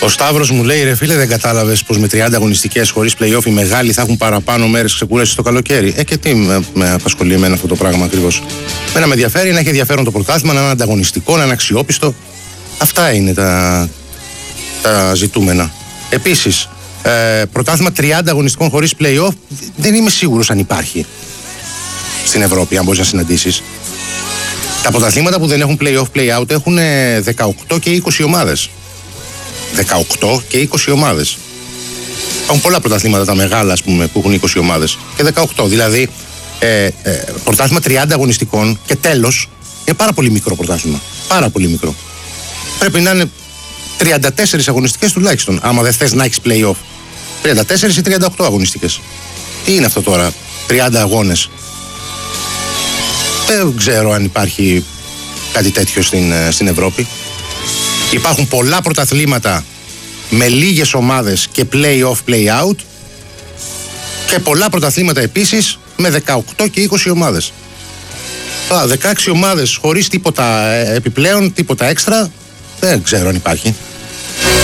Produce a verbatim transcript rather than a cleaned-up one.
Ο Σταύρος μου λέει: ρε φίλε, δεν κατάλαβες πως με τριάντα αγωνιστικές χωρίς play-off οι μεγάλοι θα έχουν παραπάνω μέρες ξεκούρασης το καλοκαίρι? Ε, και τι με, με απασχολεί εμένα αυτό το πράγμα ακριβώς? Μένα με ενδιαφέρει να έχει ενδιαφέρον το πρωτάθλημα, να είναι ανταγωνιστικό, να είναι αξιόπιστο. Αυτά είναι τα, τα ζητούμενα. Επίσης, ε, πρωτάθλημα τριάντα αγωνιστικών χωρίς play-off δεν είμαι σίγουρος αν υπάρχει στην Ευρώπη, αν μπορείς να συναντήσεις. Τα πρωταθλήματα που δεν έχουν play-off, play-out έχουν δεκαοκτώ και είκοσι ομάδες. δεκαοκτώ και είκοσι ομάδες. Υπάρχουν πολλά πρωταθλήματα τα μεγάλα, ας πούμε, που έχουν είκοσι ομάδες. Και δεκαοκτώ. Δηλαδή, ε, ε, πρωτάθλημα τριάντα αγωνιστικών και τέλος είναι πάρα πολύ μικρό πρωτάθλημα. Πάρα πολύ μικρό. Πρέπει να είναι τριάντα τέσσερις αγωνιστικές τουλάχιστον, άμα δεν θες να έχεις play-off. τριάντα τέσσερις ή τριάντα οκτώ αγωνιστικές. Τι είναι αυτό τώρα, τριάντα αγώνες? Δεν ξέρω αν υπάρχει κάτι τέτοιο στην, στην Ευρώπη. Υπάρχουν πολλά πρωταθλήματα με λίγες ομάδες και play-off, play-out και πολλά πρωταθλήματα επίσης με δεκαοκτώ και είκοσι ομάδες. Α, δεκαέξι ομάδες χωρίς τίποτα επιπλέον, τίποτα έξτρα, δεν ξέρω αν υπάρχει.